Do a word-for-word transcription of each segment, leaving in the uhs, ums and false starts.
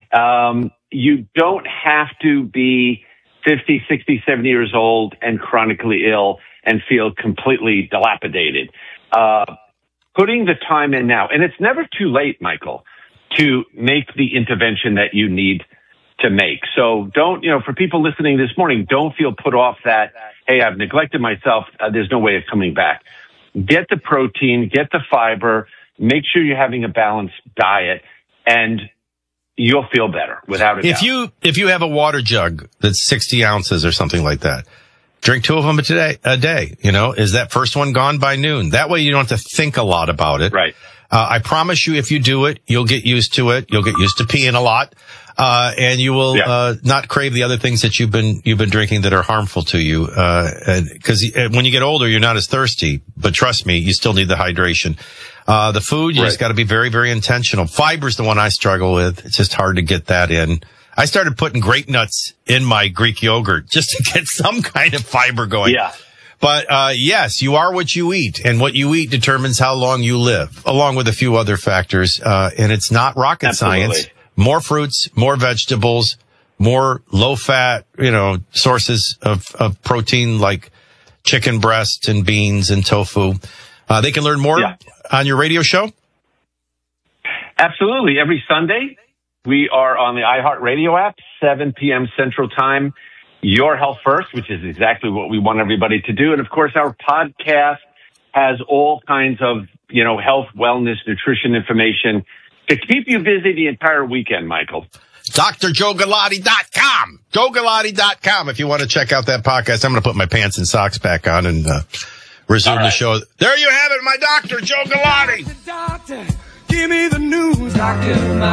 Um, you don't have to be fifty, sixty, seventy years old and chronically ill and feel completely dilapidated. Uh, putting the time in now, and it's never too late, Michael, to make the intervention that you need to make. So don't, you know, for people listening this morning, don't feel put off that, hey, I've neglected myself. Uh, there's no way of coming back. Get the protein, get the fiber, make sure you're having a balanced diet, and you'll feel better without a doubt. If you, if you have a water jug that's sixty ounces or something like that, drink two of them a day, a day, you know, is that first one gone by noon? That way you don't have to think a lot about it. Right. Uh, I promise you, if you do it, you'll get used to it. You'll get used to peeing a lot. Uh, and you will, yeah. uh, not crave the other things that you've been, you've been drinking that are harmful to you. Uh, and, cause when you get older, you're not as thirsty, but trust me, you still need the hydration. Uh, the food, you right. just gotta be very, very intentional. Fiber's the one I struggle with. It's just hard to get that in. I started putting grape nuts in my Greek yogurt just to get some kind of fiber going. Yeah. But, uh, yes, you are what you eat, and what you eat determines how long you live, along with a few other factors. Uh, and it's not rocket Absolutely. science. More fruits, more vegetables, more low-fat, you know, sources of, of protein like chicken breast and beans and tofu. Uh, they can learn more yeah. on your radio show? Absolutely. Every Sunday, we are on the iHeartRadio app, seven p.m. Central Time. Your Health First, which is exactly what we want everybody to do. And, of course, our podcast has all kinds of, you know, health, wellness, nutrition information to keep you busy the entire weekend, Michael. D R Joe Galati dot com. Joe Galati dot com if you want to check out that podcast. I'm going to put my pants and socks back on and uh, resume right. the show. There you have it, my doctor, Joe Galati. Doctor, doctor, give me the news, doctor, my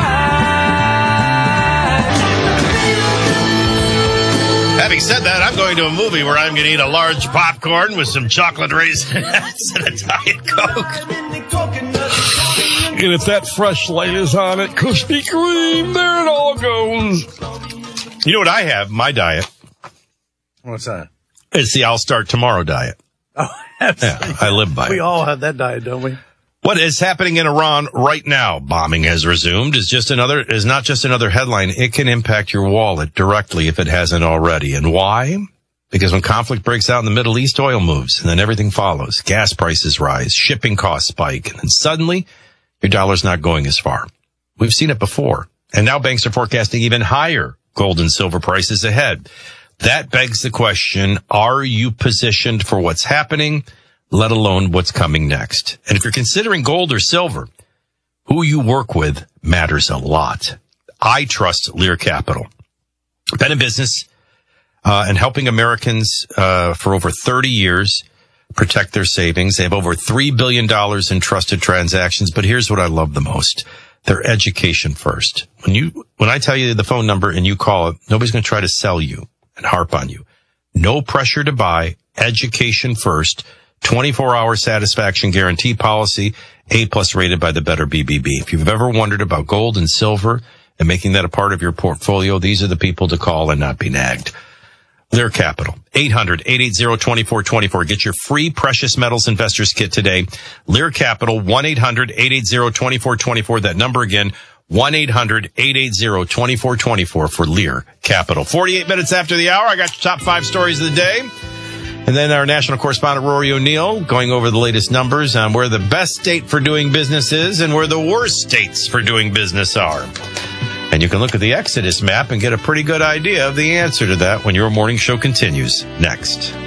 eyes. Having said that, I'm going to a movie where I'm going to eat a large popcorn with some chocolate raisins and a Diet Coke. And if that fresh light is on it, Krispy Kreme, there it all goes. You know what I have? My diet. What's that? It's the I'll Start Tomorrow diet. Oh, absolutely. Yeah, I live by it. We all have that diet, don't we? What is happening in Iran right now? Bombing has resumed. Is just another. Is not just another headline. It can impact your wallet directly if it hasn't already. And why? Because when conflict breaks out in the Middle East, oil moves, and then everything follows. Gas prices rise, shipping costs spike, and then suddenly your dollar's not going as far. We've seen it before. And now banks are forecasting even higher gold and silver prices ahead. That begs the question, are you positioned for what's happening, let alone what's coming next? And if you're considering gold or silver, who you work with matters a lot. I trust Lear Capital. Been in business uh, and helping Americans uh, for over thirty years protect their savings. They have over three billion dollars in trusted transactions. But here's what I love the most. Their education first. When you, when I tell you the phone number and you call it, nobody's going to try to sell you and harp on you. No pressure to buy. Education first. twenty-four hour satisfaction guarantee policy. A plus rated by the Better B B B. If you've ever wondered about gold and silver and making that a part of your portfolio, these are the people to call and not be nagged. Lear Capital, eight hundred, eight eight zero, two four two four. Get your free Precious Metals Investors Kit today. Lear Capital, one eight hundred, eight eight zero, two four two four. That number again, one eight hundred, eight eight zero, two four two four for Lear Capital. forty-eight minutes after the hour, I got your top five stories of the day. And then our national correspondent, Rory O'Neill, going over the latest numbers on where the best state for doing business is and where the worst states for doing business are. And you can look at the Exodus map and get a pretty good idea of the answer to that when your morning show continues next.